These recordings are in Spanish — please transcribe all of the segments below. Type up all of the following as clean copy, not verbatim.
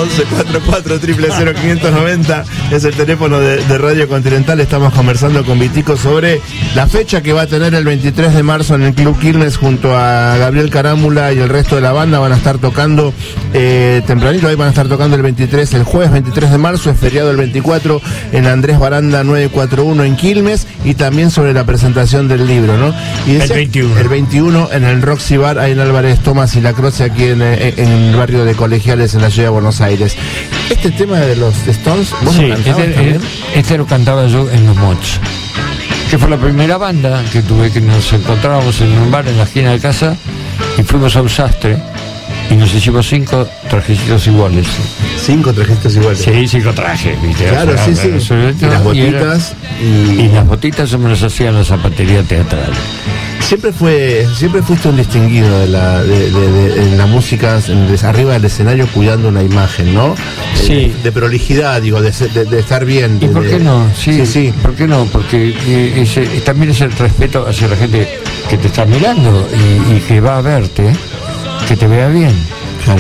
1144000590 es el teléfono de Radio Continental. Estamos conversando con Vitico sobre la fecha que va a tener el 23 de marzo en el Club Quilmes junto a Gabriel Carámbula y el resto de la banda. Van a estar tocando tempranito, ahí van a estar tocando el jueves 23 de marzo, es feriado el 24 en Andrés Baranda 941 en Quilmes, y también sobre la presentación del libro, ¿no? Y el 21 en el Roxy Bar, ahí en Álvarez Tomás y La Croce, aquí en el barrio de Colegiales, en la ciudad de Buenos Aires. Este tema de los Stones, ¿vos lo cantabas también? Este lo cantaba yo en Los Mochs, que fue la primera banda que tuve, que nos encontrábamos en un bar en la esquina de casa y fuimos a un sastre y nos hicimos 5 trajecitos iguales. 5 trajecitos iguales. Sí, 5 trajes, ¿viste? Claro, sí. Y las botitas. Y las botitas se me las hacía en la zapatería teatral. Siempre fuiste un distinguido en la música, arriba del escenario, cuidando una imagen, ¿no? Sí. De prolijidad, digo, de estar bien. ¿Y por qué no? Sí. ¿Por qué no? Porque también es el respeto hacia la gente que te está mirando y que va a verte, que te vea bien. Claro.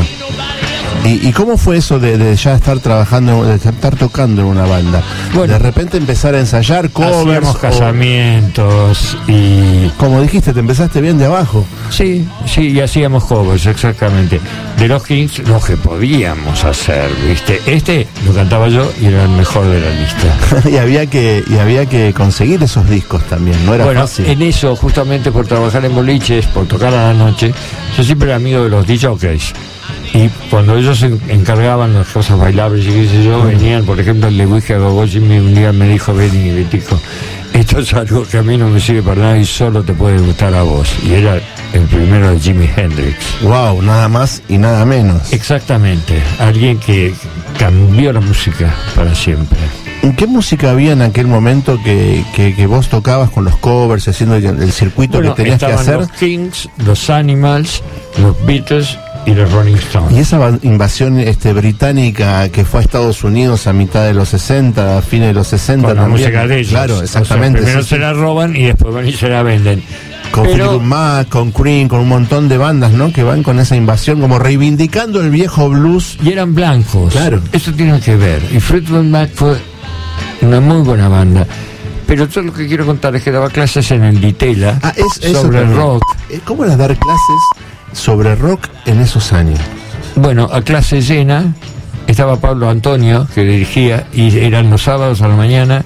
¿Y cómo fue eso de ya estar trabajando, de estar tocando en una banda? Bueno, de repente empezar a ensayar covers. Hacíamos casamientos y... Como dijiste, te empezaste bien de abajo. Sí, y hacíamos covers, exactamente. De los Kings, lo que podíamos hacer, ¿viste? Lo cantaba yo y era el mejor de la lista. y había que conseguir esos discos también, no era fácil. En eso, justamente por trabajar en boliches, por tocar a la noche, yo siempre era amigo de los DJs. Y cuando ellos se encargaban las cosas bailables y qué sé yo, venían, por ejemplo, el de Whisky a Go-Go, Jimmy un día me dijo: Benny, Vitico, esto es algo que a mí no me sirve para nada y solo te puede gustar a vos. Y era el primero de Jimi Hendrix. Wow, nada más y nada menos. Exactamente, alguien que cambió la música para siempre. ¿Qué música había en aquel momento que vos tocabas con los covers, haciendo el circuito que tenías que hacer? Los Kings, los Animals, los Beatles y los Rolling Stones. Y esa invasión británica que fue a Estados Unidos a mitad de los 60, a fines de los 60 con también. La música de ellos. Claro, exactamente. O sea, primero se la roban y después van y se la venden. Con Fleetwood Mac, con Cream, con un montón de bandas, ¿no? Que van con esa invasión, como reivindicando el viejo blues. Y eran blancos. Claro. Eso tiene que ver. Y Fleetwood Mac fue una muy buena banda. Pero yo lo que quiero contar es que daba clases en el Ditela sobre el rock. ¿Cómo era dar clases sobre rock en esos años? Bueno, a clase llena estaba Pablo Antonio, que dirigía, y eran los sábados a la mañana,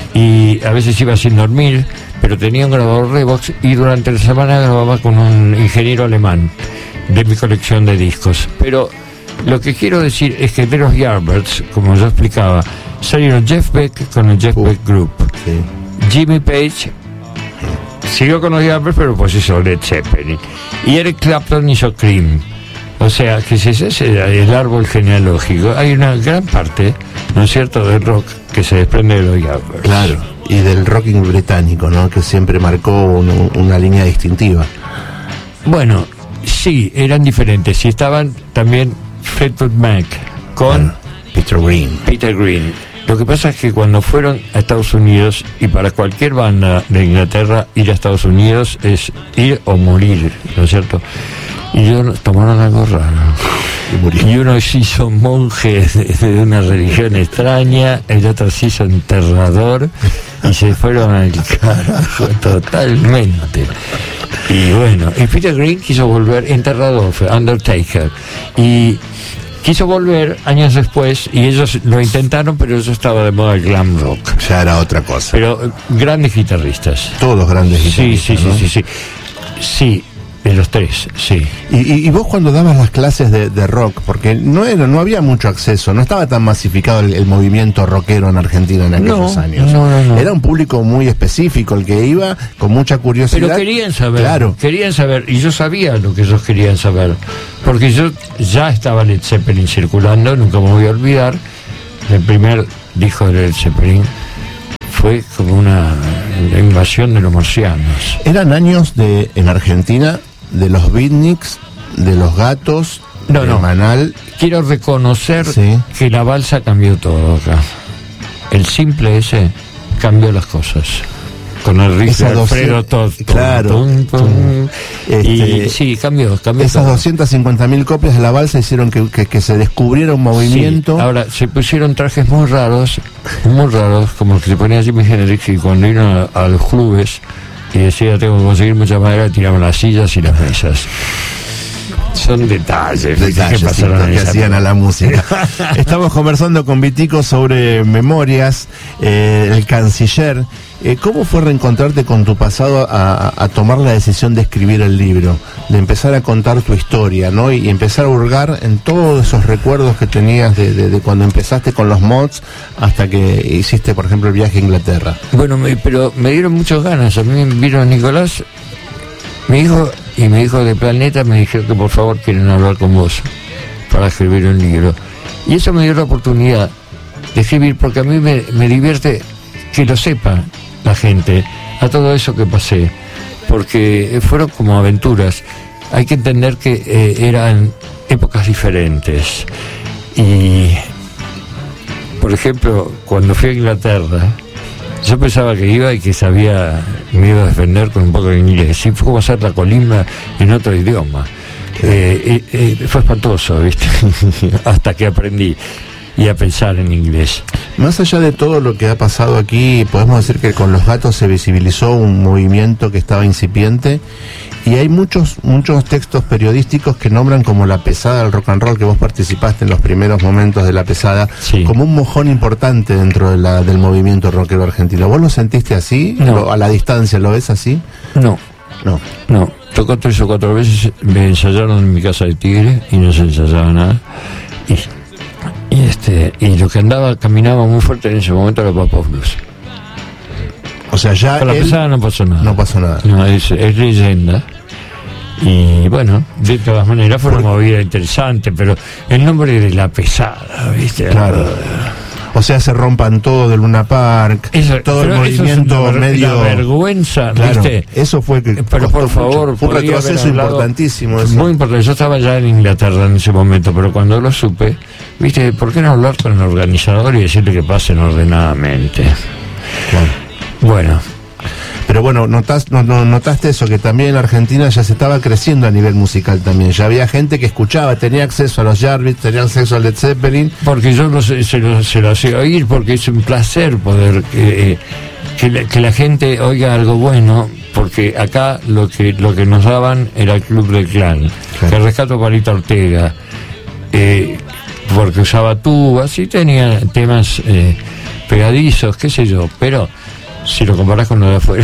y a veces iba sin dormir, pero tenía un grabador Revox, y durante la semana grababa con un ingeniero alemán de mi colección de discos. Pero lo que quiero decir es que de los Yardbirds, como yo explicaba, salieron Jeff Beck con el Jeff Beck Group, Jimmy Page siguió con los Yardbirds, pero pues hizo Led Zeppelin, y Eric Clapton hizo Cream. O sea, que ese es el árbol genealógico. Hay una gran parte, ¿no es cierto?, del rock que se desprende de los Yardbirds. Claro, y del rocking británico, ¿no?, que siempre marcó una línea distintiva. Bueno, sí, eran diferentes. Y estaban también Fleetwood Mac con Peter Green. Lo que pasa es que cuando fueron a Estados Unidos, y para cualquier banda de Inglaterra ir a Estados Unidos es ir o morir, ¿no es cierto? Y ellos tomaron algo raro. Y uno se hizo monje de una religión extraña, el otro se hizo enterrador, y se fueron al carajo totalmente. Y bueno, y Peter Green quiso volver, enterrador, fue Undertaker, y quiso volver años después, y ellos lo intentaron, pero eso estaba de moda el glam rock. Ya era otra cosa. Pero grandes guitarristas. Todos grandes guitarristas. Sí, de los tres, sí. Y vos cuando dabas las clases de rock, porque no había mucho acceso, no estaba tan masificado el movimiento rockero en Argentina en aquellos años. No. Era un público muy específico el que iba, con mucha curiosidad. Pero querían saber. Claro. Querían saber, y yo sabía lo que ellos querían saber, porque yo ya estaba Led Zeppelin circulando, nunca me voy a olvidar. El primer disco de Led Zeppelin fue como una invasión de los marcianos. Eran años en Argentina de los Beatniks, de los Gatos, de Manal. Quiero reconocer que la balsa cambió todo acá. El simple ese cambió las cosas. con el riff de Alfredo Todd. Claro. Y sí, cambió esas 250.000 copias de la balsa hicieron que se descubriera un movimiento. Sí. Ahora, se pusieron trajes muy raros, como el que se ponía Jimi Hendrix, y cuando iban a los clubes y decía tengo que conseguir mucha madera, tiraban las sillas y las mesas. Son detalles que hacían a la música. Estamos conversando con Vitico sobre Memorias, el canciller. ¿Cómo fue reencontrarte con tu pasado a tomar la decisión de escribir el libro, de empezar a contar tu historia, ¿no? Y empezar a hurgar en todos esos recuerdos que tenías de cuando empezaste con los mods hasta que hiciste, por ejemplo, el viaje a Inglaterra? Bueno, pero me dieron muchas ganas. A mí vino Nicolás, mi hijo, y mi hijo de Planeta me dijeron que por favor quieren hablar con vos para escribir un libro. Y eso me dio la oportunidad de escribir, porque a mí me divierte que lo sepa la gente, a todo eso que pasé, porque fueron como aventuras. Hay que entender que eran épocas diferentes. Y, por ejemplo, cuando fui a Inglaterra, yo pensaba que iba y que me iba a defender con un poco de inglés. Y fue como hacer la colima en otro idioma. Fue espantoso, ¿viste? Hasta que aprendí y a pensar en inglés. Más allá de todo lo que ha pasado aquí, podemos decir que con Los Gatos se visibilizó un movimiento que estaba incipiente, y hay muchos textos periodísticos que nombran como la pesada del rock and roll, que vos participaste en los primeros momentos de la pesada, sí, como un mojón importante dentro del movimiento rockero argentino. ¿Vos lo sentiste así? No. ¿A la distancia lo ves así? No. Tocó 3 o 4 veces, me ensayaron en mi casa de Tigre y no se ensayaba nada. Y lo que caminaba muy fuerte en ese momento era Papa Blues. O sea, ya con la pesada no pasó nada. No pasó nada. No, es leyenda. Y bueno, de todas maneras fue una movida interesante, pero el nombre de la pesada, ¿viste? Claro. O sea, se rompan todo del Luna Park, todo el movimiento medio... vergüenza, claro, ¿viste? Eso fue que... Pero por favor... Fue un retroceso importantísimo. Eso. Muy importante. Yo estaba ya en Inglaterra en ese momento, pero cuando lo supe, ¿viste? ¿Por qué no hablar con el organizador y decirle que pasen ordenadamente? Claro. Bueno... Pero bueno, notaste eso, que también en Argentina ya se estaba creciendo a nivel musical también. Ya había gente que escuchaba, tenía acceso a los Jarvis, tenía acceso a Led Zeppelin. Porque yo se lo hacía oír, porque es un placer poder que la gente oiga algo bueno, porque acá lo que nos daban era el Club del Clan, claro, que rescató a Palito Ortega, porque usaba tubas y tenía temas pegadizos, qué sé yo, pero... si lo comparas con lo de afuera.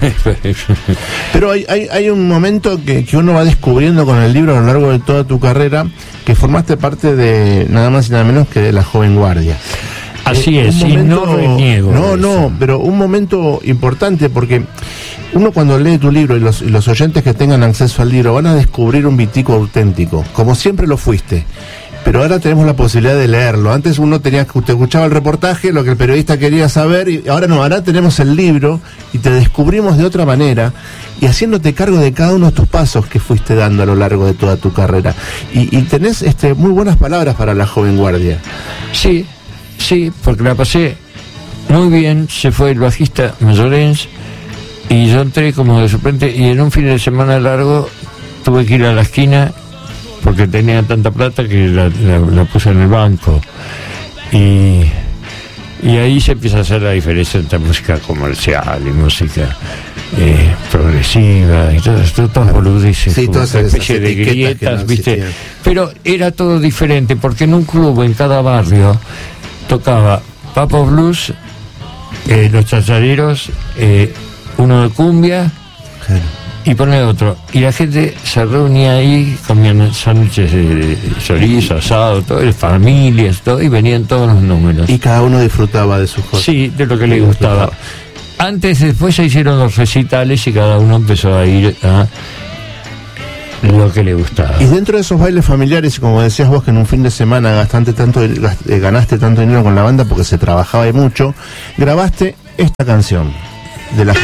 Pero hay un momento que uno va descubriendo con el libro a lo largo de toda tu carrera, que formaste parte de nada más y nada menos que de la Joven Guardia. Así es, y no reniego. No, pero un momento importante, porque uno cuando lee tu libro, y los oyentes que tengan acceso al libro van a descubrir un Vitico auténtico, como siempre lo fuiste. Pero ahora tenemos la posibilidad de leerlo. Antes uno te escuchaba el reportaje, lo que el periodista quería saber, y ahora no, ahora tenemos el libro y te descubrimos de otra manera, y haciéndote cargo de cada uno de tus pasos que fuiste dando a lo largo de toda tu carrera. Y tenés muy buenas palabras para la Joven Guardia. Sí, porque la pasé muy bien. Se fue el bajista Mayorens y yo entré como de suplente, y en un fin de semana largo tuve que ir a la esquina porque tenía tanta plata que la puse en el banco, y ahí se empieza a hacer la diferencia entre música comercial y música progresiva y todas boludeces, sí, todas una especie de grietas, no, ¿viste? Pero era todo diferente, porque en un club en cada barrio tocaba Papa Blues, los chachareros, uno de cumbia, claro, y pone otro, y la gente se reunía ahí, comían sándwiches de chorizo, asado, todo, familias, todo, y venían todos los números. Y cada uno disfrutaba de sus cosas. Sí, de lo que le gustaba. Después se hicieron los recitales y cada uno empezó a ir a lo que le gustaba. Y dentro de esos bailes familiares, como decías vos, que en un fin de semana ganaste tanto dinero con la banda porque se trabajaba mucho, grabaste esta canción de la